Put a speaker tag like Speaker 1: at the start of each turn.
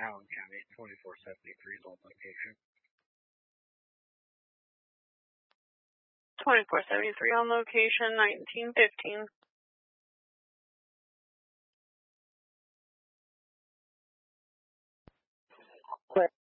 Speaker 1: Allen County, 2473 is on location.
Speaker 2: 2473 on location, 1915.
Speaker 1: Clear.